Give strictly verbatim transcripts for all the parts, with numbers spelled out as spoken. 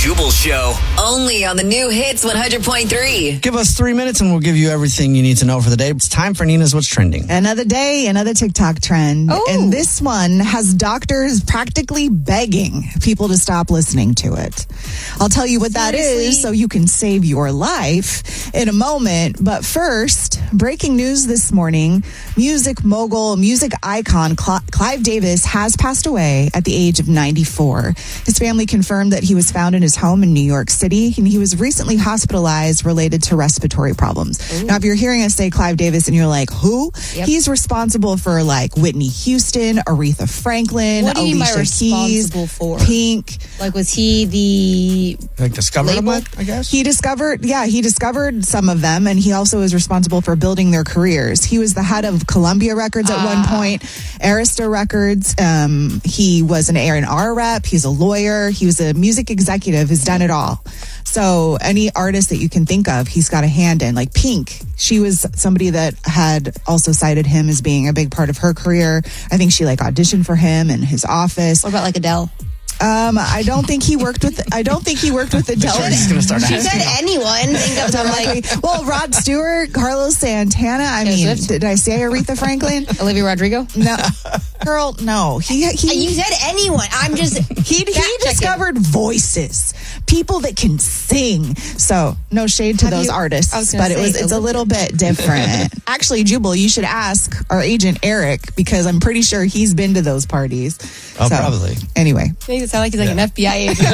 Jubal Show. Only on the new Hits one hundred point three. Give us three minutes and we'll give you everything you need to know for the day. It's time for Nina's What's Trending. Another day, another TikTok trend. Oh. And this one has doctors practically begging people to stop listening to it. I'll tell you what that Seriously? is so you can save your life in a moment. But first, breaking news this morning, music mogul, music icon Cl- Clive Davis has passed away at the age of ninety-four. His family confirmed that he was found in his home in New York City, and he was recently hospitalized related to respiratory problems. Ooh. Now, if you're hearing us say Clive Davis and you're like, who? Yep. He's responsible for like Whitney Houston, Aretha Franklin, What do you mean by Alicia Keys, responsible for? Pink. Like, was he the Like discovered them, Label? I guess? He discovered, yeah, he discovered some of them, and he also is responsible for building their careers. He was the head of Columbia Records at one point, Arista Records. Um, he was an A and R rep. He's a lawyer. He was a music executive. He's done it all. So any artist that you can think of, he's got a hand in. Like Pink, she was somebody that had also cited him as being a big part of her career. I think she like auditioned for him in his office. what about like Adele? Um, I don't think he worked with. I don't think he worked with Adele. Sure, he's going to start She asking said them. anyone. I think that was I'm like Automatically. Well, Rod Stewart, Carlos Santana. I Taylor mean, Swift? did I say Aretha Franklin? Olivia Rodrigo. No, girl, no. He Uh, he You said anyone. I'm just he, he fact-checking. discovered voices, people that can sing. So no shade to Have those you- artists, I was gonna but it say, was it's a Olivia. little bit different. Actually, Jubal, you should ask our agent Eric because I'm pretty sure he's been to those parties. Oh, So, probably. Anyway, makes it sound like he's like an F B I agent.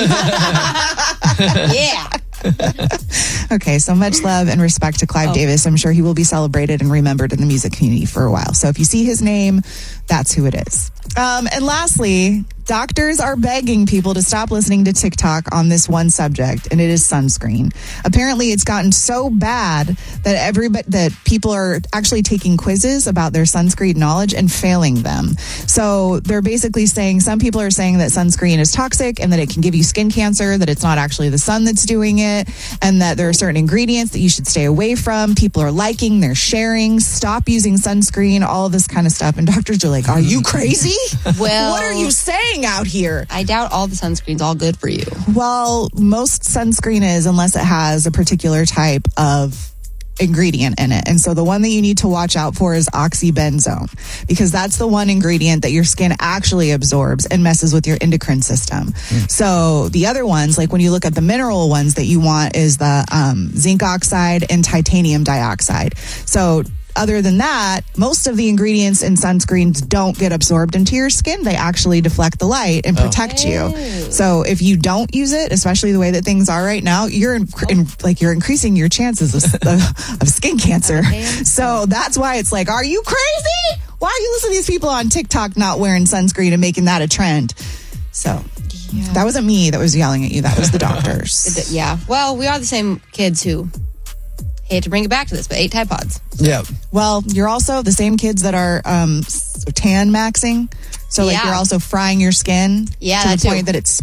Yeah. okay, so much love and respect to Clive Oh. Davis. I'm sure he will be celebrated and remembered in the music community for a while. So if you see his name, that's who it is. Um, and lastly, doctors are begging people to stop listening to TikTok on this one subject, and it is sunscreen. Apparently, it's gotten so bad that everybody that people are actually taking quizzes about their sunscreen knowledge and failing them. So they're basically saying some people are saying that sunscreen is toxic and that it can give you skin cancer, that it's not actually the sun that's doing it, and that there are certain ingredients that you should stay away from. People are liking, they're sharing, stop using sunscreen, all of this kind of stuff. And doctors are like, are you crazy? Well, What are you saying out here? I doubt all the sunscreen's all good for you. Well, most sunscreen is, unless it has a particular type of ingredient in it. And so the one that you need to watch out for is oxybenzone, because that's the one ingredient that your skin actually absorbs and messes with your endocrine system. So the other ones, like when you look at the mineral ones that you want, is the um, zinc oxide and titanium dioxide. So other than that, most of the ingredients in sunscreens don't get absorbed into your skin. They actually deflect the light and protect you. So if you don't use it, especially the way that things are right now, you're in, in, like you're increasing your chances of, of, of skin cancer. So that's why it's like, are you crazy? Why are you listening to these people on TikTok not wearing sunscreen and making that a trend? So that wasn't me that was yelling at you. That was the doctors. Yeah. Well, we are the same kids who hate to bring it back to this, but ate Tide Pods. Yeah. Well, you're also the same kids that are um, tan maxing. So, like, Yeah. you're also frying your skin Yeah, to that the too. point that it's